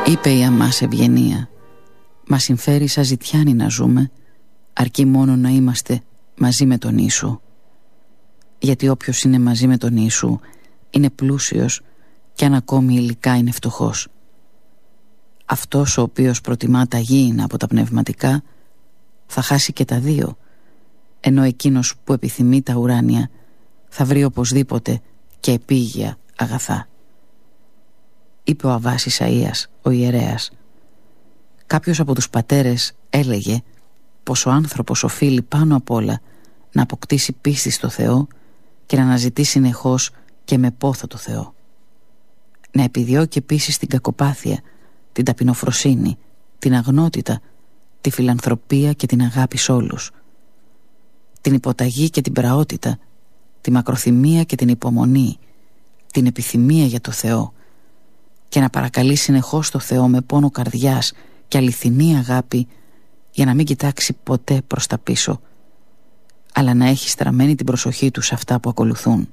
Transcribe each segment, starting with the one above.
Είπε η αμάς ευγενία, μας συμφέρει σαν ζητιάνοι να ζούμε, αρκεί μόνο να είμαστε μαζί με τον Ιησού. Γιατί όποιος είναι μαζί με τον Ιησού είναι πλούσιος κι αν ακόμη υλικά είναι φτωχός. Αυτός ο οποίος προτιμά τα γήινα από τα πνευματικά θα χάσει και τα δύο, ενώ εκείνος που επιθυμεί τα ουράνια θα βρει οπωσδήποτε και επίγεια αγαθά. Είπε ο Αββάς Ισαΐας, ο ιερέας, κάποιος από τους πατέρες έλεγε πως ο άνθρωπος οφείλει πάνω απ' όλα να αποκτήσει πίστη στο Θεό και να αναζητεί συνεχώς και με πόθο το Θεό. Να επιδιώκει επίσης την κακοπάθεια, την ταπεινοφροσύνη, την αγνότητα, τη φιλανθρωπία και την αγάπη σ' όλους, την υποταγή και την πραότητα, τη μακροθυμία και την υπομονή, την επιθυμία για το Θεό, και να παρακαλεί συνεχώς το Θεό με πόνο καρδιάς και αληθινή αγάπη, για να μην κοιτάξει ποτέ προς τα πίσω, αλλά να έχει στραμμένη την προσοχή του σε αυτά που ακολουθούν.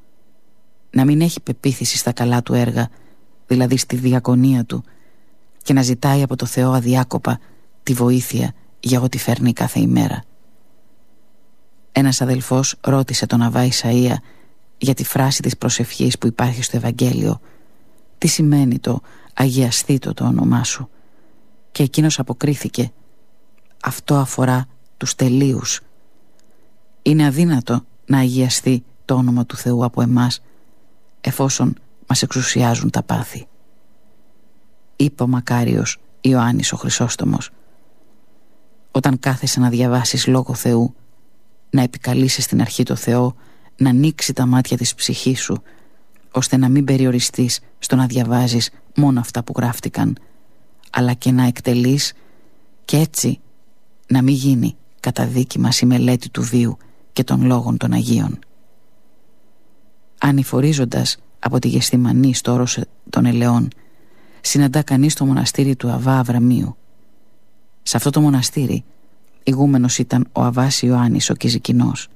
Να μην έχει πεποίθηση στα καλά του έργα, δηλαδή στη διακονία του, και να ζητάει από το Θεό αδιάκοπα τη βοήθεια για ό,τι φέρνει κάθε ημέρα. Ένας αδελφός ρώτησε τον Αββά Ισαΐα για τη φράση της προσευχής που υπάρχει στο Ευαγγέλιο, τι σημαίνει το «αγιαστήτω το όνομά σου», και εκείνος αποκρίθηκε, αυτό αφορά τους τελείους. Είναι αδύνατο να αγιαστεί το όνομα του Θεού από εμάς, εφόσον μας εξουσιάζουν τα πάθη. Είπε ο μακάριος Ιωάννης ο Χρυσόστομος, όταν κάθεσαι να διαβάσεις λόγο Θεού, να επικαλείσαι στην αρχή το Θεό να ανοίξει τα μάτια της ψυχής σου, ώστε να μην περιοριστείς στο να διαβάζεις μόνο αυτά που γράφτηκαν, αλλά και να εκτελείς, και έτσι να μην γίνει καταδίκημας η μελέτη του βίου και των λόγων των Αγίων. Ανηφορίζοντας από τη Γεστημανή στο όρος των Ελαιών, συναντά κανείς το μοναστήρι του Αββά Αβραμίου. Σε αυτό το μοναστήρι ηγούμενος ήταν ο Αββάς Ιωάννης ο Κιζικινός.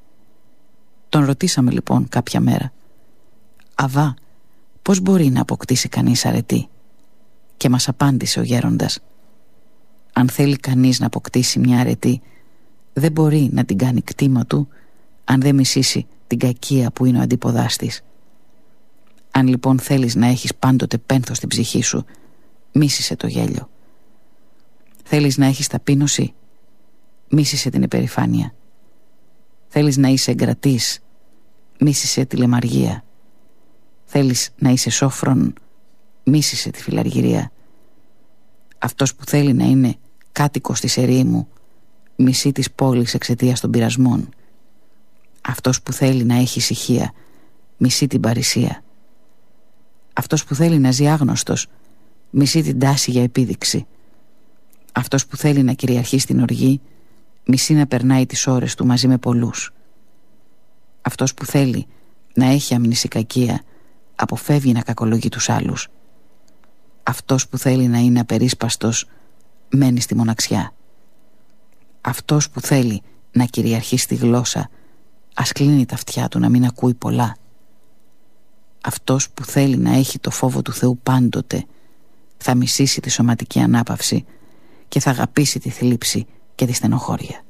Τον ρωτήσαμε λοιπόν κάποια μέρα, «Αββά, πώς μπορεί να αποκτήσει κανείς αρετή?» Και μας απάντησε ο γέροντας, «Αν θέλει κανείς να αποκτήσει μια αρετή, δεν μπορεί να την κάνει κτήμα του αν δεν μισήσει την κακία που είναι ο αντίποδάς της. Αν λοιπόν θέλεις να έχεις πάντοτε πένθος στην ψυχή σου, μίσησε το γέλιο. Θέλεις να έχεις ταπείνωση, μίσησε την υπερηφάνεια. Θέλεις να είσαι εγκρατής, μίσησε τη λεμαργία. Θέλεις να είσαι σόφρον, μίσησε τη φιλαργυρία. Αυτός που θέλει να είναι κάτοικος της ερήμου, μισεί της πόλης εξαιτίας των πειρασμών. Αυτός που θέλει να έχει ησυχία, μισεί την παρησία. Αυτός που θέλει να ζει άγνωστος, μισεί την τάση για επίδειξη. Αυτός που θέλει να κυριαρχεί στην οργή, μισεί να περνάει τις ώρες του μαζί με πολλούς. Αυτός που θέλει να έχει αμνησικακία, αποφεύγει να κακολογεί τους άλλους. Αυτός που θέλει να είναι απερίσπαστος, μένει στη μοναξιά. Αυτός που θέλει να κυριαρχεί στη γλώσσα, ας κλείνει τα αυτιά του να μην ακούει πολλά. Αυτός που θέλει να έχει το φόβο του Θεού πάντοτε, θα μισήσει τη σωματική ανάπαυση και θα αγαπήσει τη θλίψη και τη στενοχώρια.